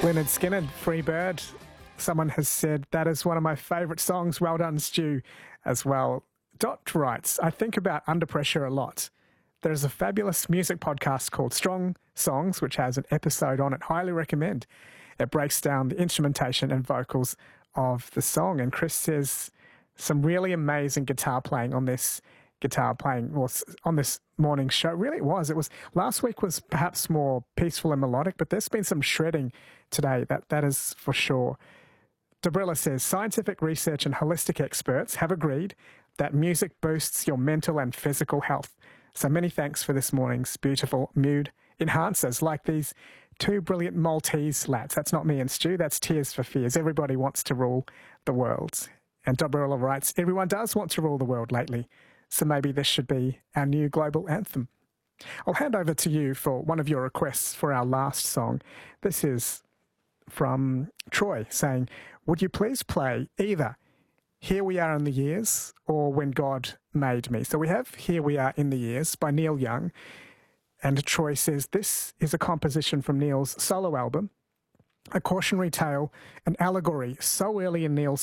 Leonard Skinner, Free Bird. Someone has said that is one of my favourite songs. Well done, Stu, as well. Dot writes, I think about Under Pressure a lot. There is a fabulous music podcast called Strong Songs, which has an episode on it. Highly recommend. It breaks down the instrumentation and vocals of the song. And Chris says some really amazing guitar playing on this morning's show. Really it was. Last week was perhaps more peaceful and melodic, but there's been some shredding today. That is for sure. Dobrilla says, scientific research and holistic experts have agreed that music boosts your mental and physical health. So many thanks for this morning's beautiful mood enhancers like these two brilliant Maltese lads. That's not me and Stu, that's Tears for Fears. Everybody wants to rule the world. And Dobrilla writes, everyone does want to rule the world lately, so maybe this should be our new global anthem. I'll hand over to you for one of your requests for our last song. This is from Troy saying, would you please play either Here We Are in the Years or When God Made Me? So we have Here We Are in the Years by Neil Young. And Troy says, this is a composition from Neil's solo album, a cautionary tale, an allegory so early in Neil's